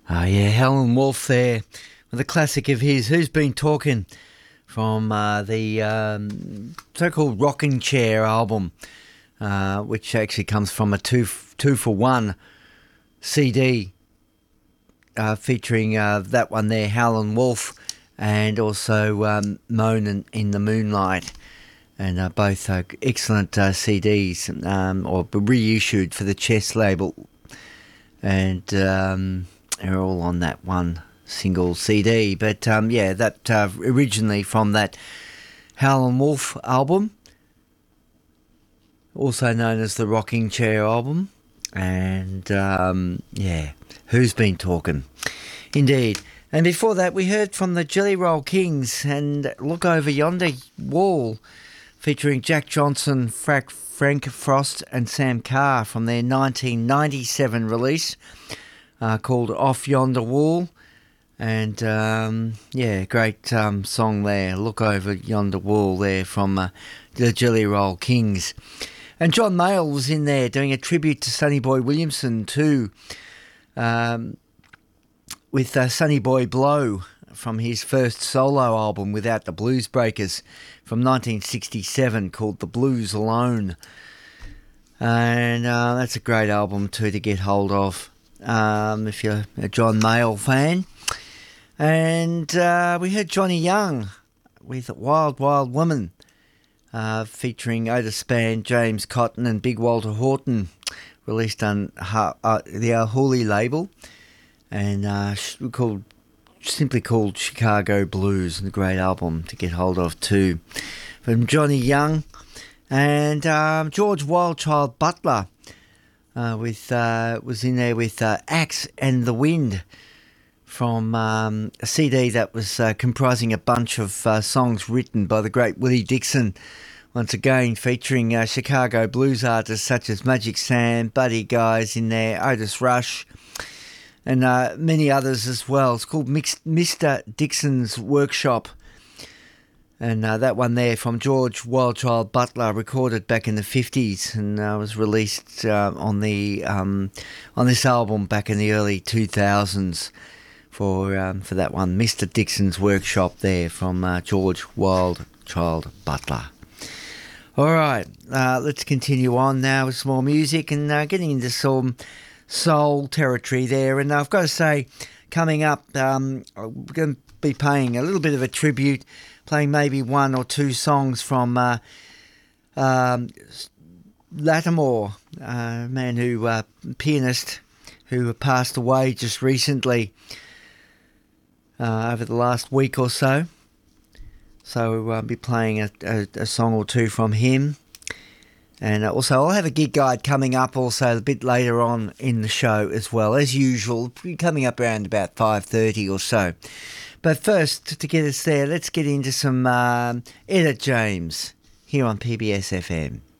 Oh yeah, Helen Wolf there with a classic of his, Who's Been Talking, from the so-called Rocking Chair album, which actually comes from a two for one CD featuring that one there, Howlin' Wolf, and also Moanin' in the Moonlight. And both excellent CDs, or reissued for the Chess label. And they're all on that one single CD. But that originally from that Howlin' Wolf album, also known as the Rocking Chair album. And Who's Been Talking? Indeed. And before that, we heard from the Jelly Roll Kings and Look Over Yonder Wall, featuring Jack Johnson, Frank Frost and Sam Carr from their 1997 release called Off Yonder Wall. And great song there, Look Over Yonder Wall there from the Jelly Roll Kings. And John Mayall was in there doing a tribute to Sonny Boy Williamson too, with Sonny Boy Blow from his first solo album Without the Blues Breakers from 1967 called The Blues Alone. And that's a great album too to get hold of if you're a John Mayall fan. And we heard Johnny Young with Wild Wild Woman, featuring Otis Spann, James Cotton and Big Walter Horton, released on the Al Hooley label, and simply called Chicago Blues, and a great album to get hold of too, from Johnny Young. And George Wildchild Butler was in there with Axe and the Wind, from a CD that was comprising a bunch of songs written by the great Willie Dixon, once again featuring Chicago blues artists such as Magic Sam, Buddy Guys in there, Otis Rush, and many others as well. It's called Mr. Dixon's Workshop. And that one there from George Wildchild Butler, recorded back in the 50s, and was released on this album back in the early 2000s for that one, Mr. Dixon's Workshop there from George Wildchild Butler. All right, let's continue on now with some more music and getting into some soul territory there. And I've got to say, coming up, we're going to be paying a little bit of a tribute, playing maybe one or two songs from Lattimore, pianist who passed away just recently, over the last week or so. So I'll be playing a song or two from him. And also I'll have a gig guide coming up also a bit later on in the show as well. As usual, coming up around about 5:30 or so. But first, to get us there, let's get into some Etta James here on PBS FM.